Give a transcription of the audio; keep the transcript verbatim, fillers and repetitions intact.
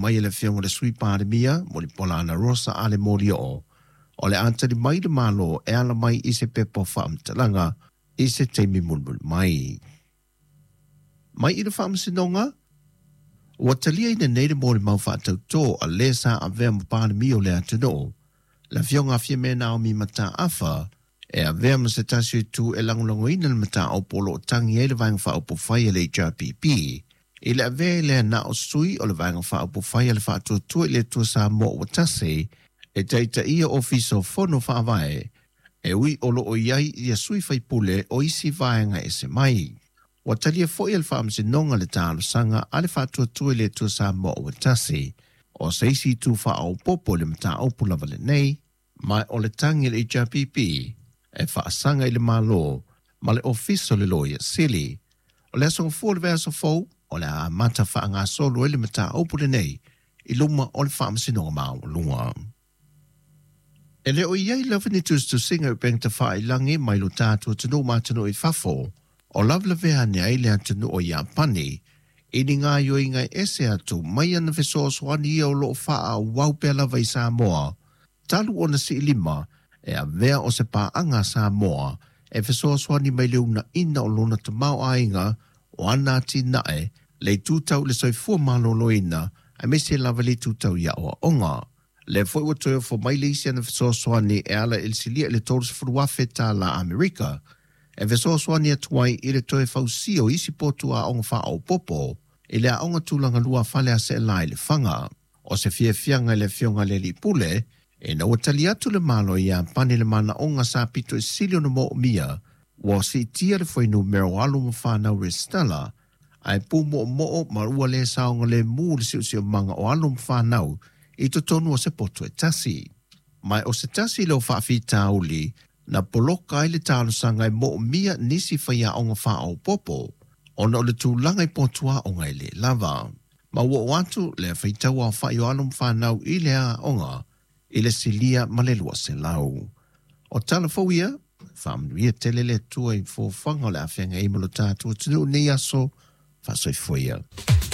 mai le fionga le sui pandemia mo le polana rosa ale molio o le anta di mai le malo e ala mai i se pepo whaam talanga i se teimi mulmul mai. Mai i le whaam sinonga? Wa talia i ne neide mo le mau whaatau tō a le sa a vea mo pandemia o le atano. La fionga fia me nao mi mata afa e a vea mo se tasio tu e langulango ina le mata au polo o tangi e le vainga wha upo whai le H R P P. I le ave le na o sui o le vainga wha upo whai le wha tu tu le tu sa mo o tase e teita ia ofiso fono wha avae e ui o lo o iai ia sui whai pule o isi vainga e se mai. Wa talia fo i le wha amsi nonga le tālo sanga a le wha tu tu le tu sa mo o tase o se isi tu wha au popo le mta au pula vale nei mai o le tangi le H R P P e wha asanga i le malo ma le ofiso le loia sili o le asong fu le vea so fau o le a mata wha ngā solo e le mta au pule nei i luma o le wha amsi nonga mao lunga. E le o iai lawhani tus tu singa u peng ta wha i langi mai lo tātua tanu mātanu i whafo o lavla vea ne ai le atanu o ia pani i ni ngā yoi ngai ese atu mai ana feso swani o lo wha a waupe lava i Samoa talu ona si lima e a vea o se pā anga Samoa e feso swani mai leuna ina o lona ta mau ainga o ana ti nae le tūtau le soifua maloloina a me se lava le tūtau ia o onga. Le foi o toyo fo mai leisi ana feso swani e ala il silia le tōru se furuafe tā la Amerika e feso swani atuai i le toe fausio isi potu a onga wha au popo i le a onga tūlanga lua fale a se lai le whanga o se fia fianga le fionga le li pule e na watali atu le malo ia pani le mana onga sa pito e silio no mo mia wa si tia le foi no mero alu mo whanau restala ai pu mo mo marua le saonga le mu le siu siu manga o alu mo whanau i to tonu o se poto e tasi. Mai o se tasi leo whaafi tauli na poloka i le talo sangai mo mia nisi whaia onga wha au popo ona o le tūlanga i potua onga i le lava. Ma ua watu le whaitau a whai o alu mo whanau i le a onga i le silia ma le lua se lau. O tala fawia, whaamnuia tele le tua i fōwhanga o le awhenga i malo tātua tunu ni aso, whasoi fwia.